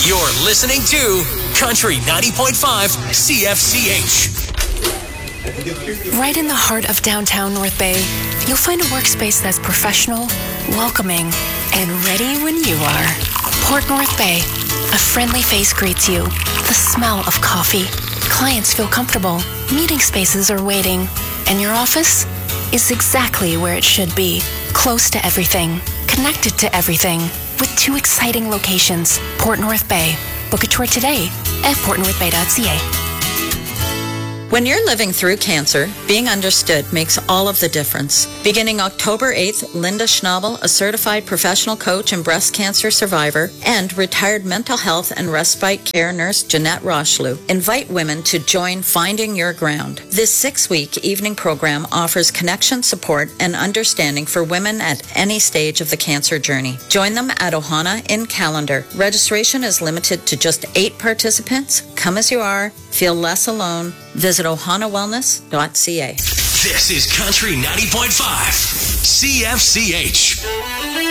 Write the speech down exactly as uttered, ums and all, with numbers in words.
You're listening to Country ninety point five C F C H. Right in the heart of downtown North Bay, you'll find a workspace that's professional, welcoming, and ready when you are. Port North Bay. A friendly face greets you. The smell of coffee. Clients feel comfortable. Meeting spaces are waiting. And your office is exactly where it should be. Close to everything. Connected to everything. With two exciting locations. Port North Bay. Book a tour today at port north bay dot c a. When you're living through cancer, being understood makes all of the difference. Beginning October eighth, Linda Schnabel, a certified professional coach and breast cancer survivor, and retired mental health and respite care nurse Jeanette Rocheleau, invite women to join Finding Your Ground. This six-week evening program offers connection, support, and understanding for women at any stage of the cancer journey. Join them at Ohana in Callander. Registration is limited to just eight participants. Come as you are. Feel less alone. Visit ohana wellness dot c a. This is Country ninety point five C F C H.